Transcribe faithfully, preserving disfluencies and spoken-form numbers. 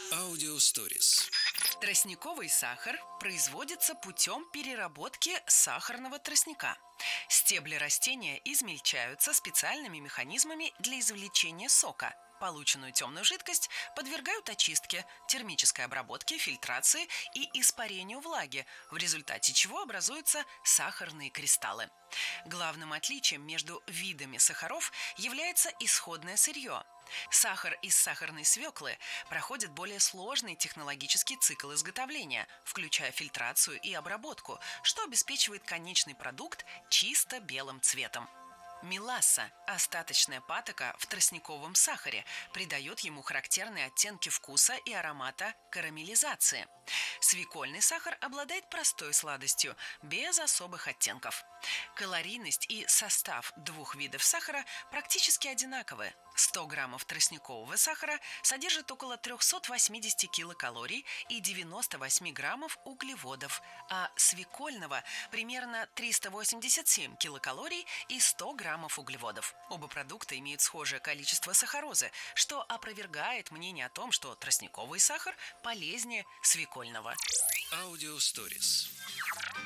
Аудиосторис. Тростниковый сахар производится путем переработки сахарного тростника. Стебли растения измельчаются специальными механизмами для извлечения сока. Полученную темную жидкость подвергают очистке, термической обработке, фильтрации и испарению влаги, в результате чего образуются сахарные кристаллы. Главным отличием между видами сахаров является исходное сырье. Сахар из сахарной свеклы проходит более сложный технологический цикл изготовления, включая фильтрацию и обработку, что обеспечивает конечный продукт чисто белым цветом. Меласса – остаточная патока в тростниковом сахаре, придает ему характерные оттенки вкуса и аромата карамелизации. Свекольный сахар обладает простой сладостью, без особых оттенков. Калорийность и состав двух видов сахара практически одинаковы. сто граммов тростникового сахара содержит около триста восемьдесят килокалорий и девяносто восемь граммов углеводов, а свекольного примерно триста восемьдесят семь килокалорий и сто граммов углеводов. Оба продукта имеют схожее количество сахарозы, что опровергает мнение о том, что тростниковый сахар полезнее свекольного. Аудиосторис.